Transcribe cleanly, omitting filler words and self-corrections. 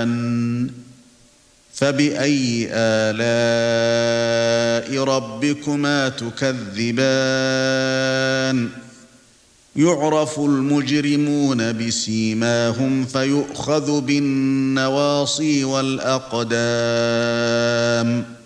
تكذبان فبأي آلاء ربكما تكذبان يعرف المجرمون بسيماهم فيؤخذ بالنواصي والأقدام